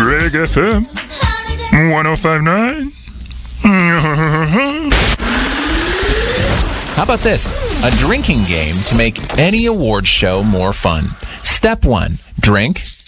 Reg FM 1059. How about this? A drinking game to make any award show more fun. Step 1, drink.